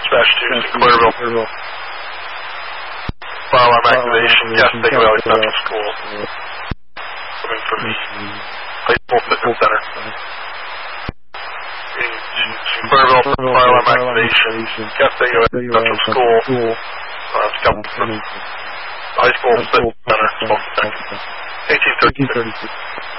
Dispatch 2, Sinclairville. Fire alarm activation, Castaneda Valley Central School. Coming from the High School Fitness Center. Sinclairville, fire alarm activation, Castaneda Valley Central School. It's coming from the High School Fitness Center. 1836.